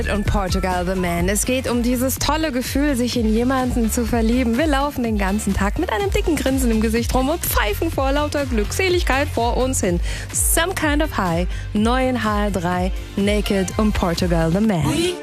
Und Portugal the Man. Es geht um dieses tolle Gefühl, sich in jemanden zu verlieben. Wir laufen den ganzen Tag mit einem dicken Grinsen im Gesicht rum und pfeifen vor lauter Glückseligkeit vor uns hin. Some Kind of High, neu in HR3, Naked und Portugal the Man.